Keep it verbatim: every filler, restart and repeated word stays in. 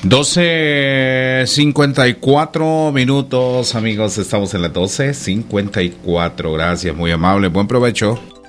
doce cincuenta y cuatro minutos, amigos. Estamos en las doce cincuenta y cuatro. Gracias, muy amable. Buen provecho.